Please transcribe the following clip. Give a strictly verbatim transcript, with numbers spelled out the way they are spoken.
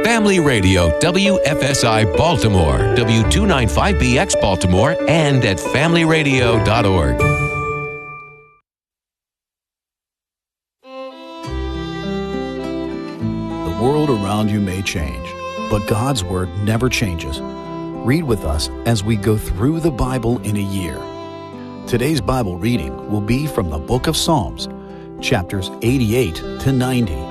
Family Radio, W F S I Baltimore, W two ninety-five B X Baltimore, and at family radio dot org. The world around you may change, but God's Word never changes. Read with us as we go through the Bible in a year. Today's Bible reading will be from the book of Psalms, chapters eighty-eight to ninety.